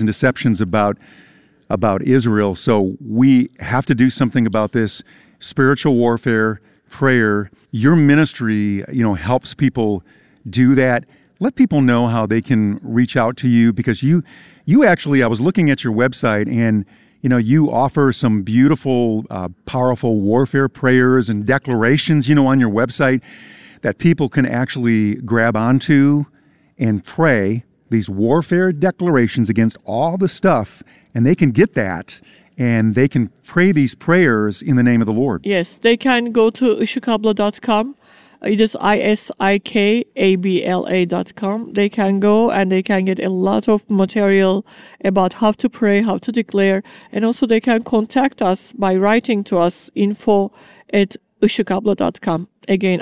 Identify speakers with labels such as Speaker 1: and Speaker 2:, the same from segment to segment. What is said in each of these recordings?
Speaker 1: and deceptions about Israel. So we have to do something about this. Spiritual warfare, prayer. Your ministry, helps people do that. Let people know how they can reach out to you, because you actually, I was looking at your website, and you offer some beautiful, powerful warfare prayers and declarations, on your website that people can actually grab onto and pray these warfare declarations against all the stuff, and they can get that, and they can pray these prayers in the name of the Lord.
Speaker 2: Yes, they can go to isikabla.com. It is isikabla.com. They can go and they can get a lot of material about how to pray, how to declare, and also they can contact us by writing to us info@isikabla.com. Again,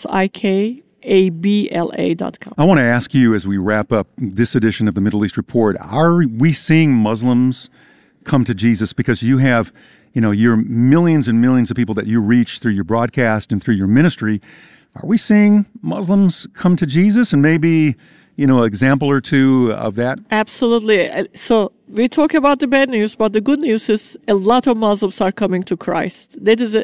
Speaker 2: isikabla.com.
Speaker 1: I want to ask you, as we wrap up this edition of the Middle East Report, are we seeing Muslims come to Jesus? Because you have, your millions and millions of people that you reach through your broadcast and through your ministry. Are we seeing Muslims come to Jesus, and maybe, an example or two of that?
Speaker 2: Absolutely. So we talk about the bad news, but the good news is a lot of Muslims are coming to Christ. That is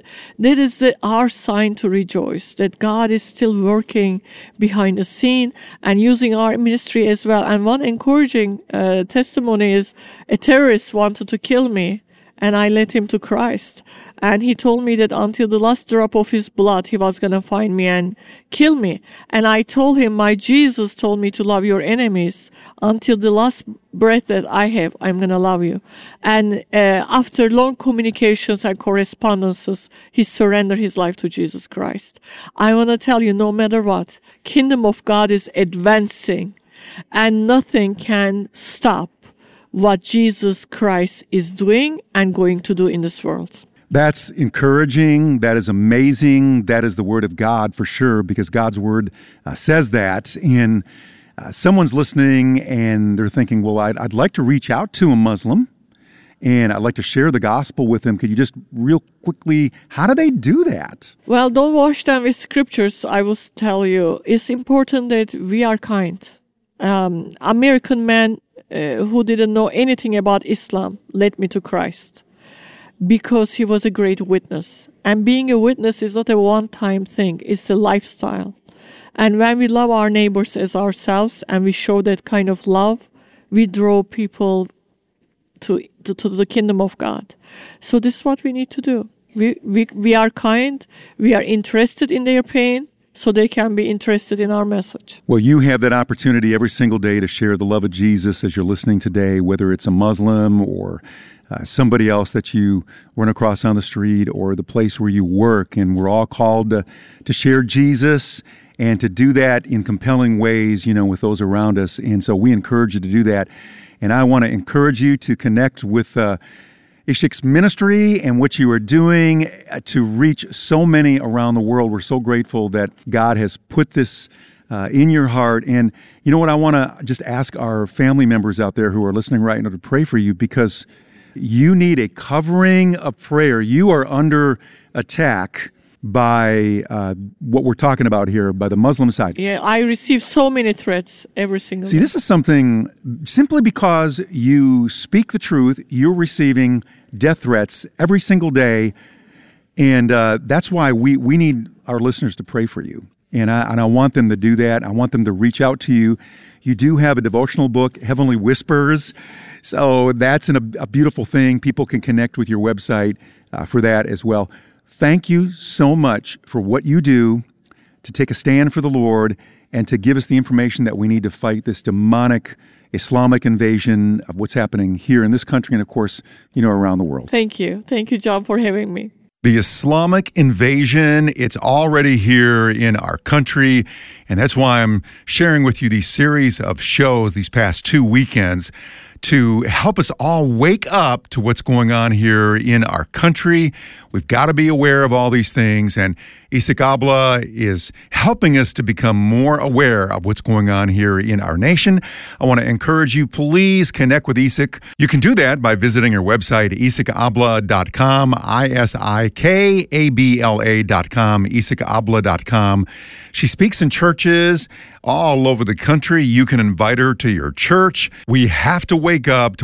Speaker 2: our sign to rejoice, that God is still working behind the scene and using our ministry as well. And one encouraging testimony is a terrorist wanted to kill me, and I led him to Christ. And he told me that until the last drop of his blood, he was going to find me and kill me. And I told him, my Jesus told me to love your enemies. Until the last breath that I have, I'm going to love you. And after long communications and correspondences, he surrendered his life to Jesus Christ. I want to tell you, no matter what, kingdom of God is advancing, and nothing can stop what Jesus Christ is doing and going to do in this world.
Speaker 1: That's encouraging. That is amazing. That is the Word of God for sure, because God's Word says that. And someone's listening and they're thinking, well, I'd like to reach out to a Muslim and I'd like to share the gospel with them. Could you just real quickly, how do they do that?
Speaker 2: Well, don't wash them with scriptures. I will tell you, it's important that we are kind. American man who didn't know anything about Islam led me to Christ because he was a great witness. And being a witness is not a one-time thing, it's a lifestyle. And when we love our neighbors as ourselves and we show that kind of love, we draw people to the kingdom of God. So this is what we need to do. We are kind, we are interested in their pain, so they can be interested in our message.
Speaker 1: Well, you have that opportunity every single day to share the love of Jesus as you're listening today, whether it's a Muslim or somebody else that you run across on the street or the place where you work. And we're all called to share Jesus and to do that in compelling ways, with those around us. And so we encourage you to do that. And I want to encourage you to connect with Ishik's ministry and what you are doing to reach so many around the world. We're so grateful that God has put this in your heart. And you know what? I want to just ask our family members out there who are listening right now to pray for you, because you need a covering of prayer. You are under attack by what we're talking about here, by the Muslim side.
Speaker 2: Yeah, I receive so many threats every single day.
Speaker 1: See, this is something, simply because you speak the truth, you're receiving death threats every single day. And that's why we need our listeners to pray for you. And I want them to do that. I want them to reach out to you. You do have a devotional book, Heavenly Whispers. So that's a beautiful thing. People can connect with your website for that as well. Thank you so much for what you do to take a stand for the Lord and to give us the information that we need to fight this demonic Islamic invasion of what's happening here in this country and, of course, around the world.
Speaker 2: Thank you. Thank you, John, for having me.
Speaker 1: The Islamic invasion, it's already here in our country, and that's why I'm sharing with you these series of shows these past 2 weekends to help us all wake up to what's going on here in our country. We've got to be aware of all these things, and Ishik Abla is helping us to become more aware of what's going on here in our nation. I want to encourage you, please connect with Ishik. You can do that by visiting her website, isikabla.com, isikabla.com, isikabla.com. She speaks in churches all over the country. You can invite her to your church. We have to wake up to